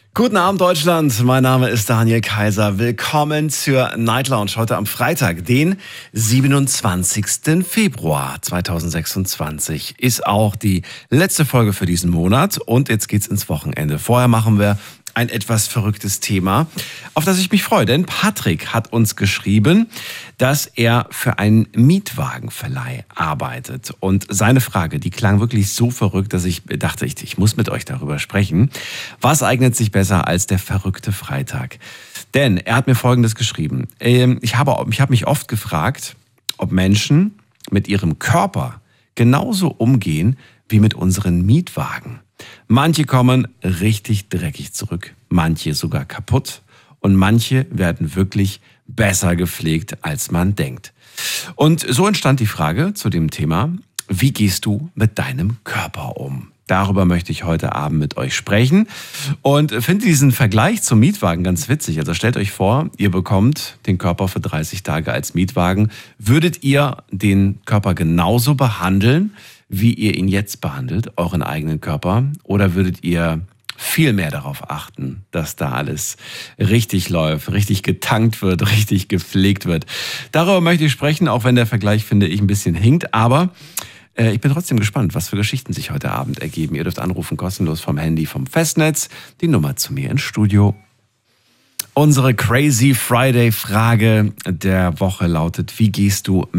Guten Abend, Deutschland. Mein Name ist Daniel Kaiser. Willkommen zur Night Lounge heute am Freitag, den 27. Februar 2026. Ist auch die letzte Folge für diesen Monat und jetzt geht's ins Wochenende. Vorher machen wir ein etwas verrücktes Thema, auf das ich mich freue. Denn Patrick hat uns geschrieben, dass er für einen Mietwagenverleih arbeitet. Und seine Frage, die klang wirklich so verrückt, dass ich dachte, ich muss mit euch darüber sprechen. Was eignet sich besser als der verrückte Freitag? Denn er hat mir Folgendes geschrieben. Ich habe mich oft gefragt, ob Menschen mit ihrem Körper genauso umgehen wie mit unseren Mietwagen. Manche kommen richtig dreckig zurück, manche sogar kaputt und manche werden wirklich besser gepflegt, als man denkt. Und so entstand die Frage zu dem Thema, wie gehst du mit deinem Körper um? Darüber möchte ich heute Abend mit euch sprechen und finde diesen Vergleich zum Mietwagen ganz witzig. Also stellt euch vor, ihr bekommt den Körper für 30 Tage als Mietwagen. Würdet ihr den Körper genauso behandeln, wie ihr ihn jetzt behandelt, euren eigenen Körper? Oder würdet ihr viel mehr darauf achten, dass da alles richtig läuft, richtig getankt wird, richtig gepflegt wird? Darüber möchte ich sprechen, auch wenn der Vergleich, finde ich, ein bisschen hinkt. Aber ich bin trotzdem gespannt, was für Geschichten sich heute Abend ergeben. Ihr dürft anrufen, kostenlos vom Handy, vom Festnetz. Die Nummer zu mir ins Studio. Unsere Crazy Friday Frage der Woche lautet, wie gehst du